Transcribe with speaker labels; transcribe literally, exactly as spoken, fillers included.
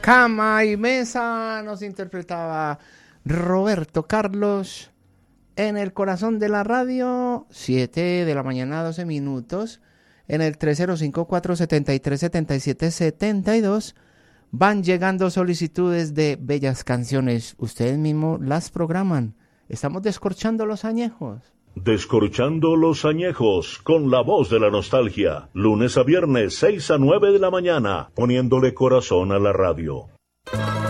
Speaker 1: Cama y Mesa nos interpretaba Roberto Carlos en el corazón de la radio, siete de la mañana, doce minutos, en el tres cero cinco, cuatro siete tres, siete siete siete dos. Van llegando solicitudes de bellas canciones, ustedes mismos las programan. Estamos descorchando los añejos.
Speaker 2: Descorchando los añejos con la voz de la nostalgia, lunes a viernes, seis a nueve de la mañana, poniéndole corazón a la radio.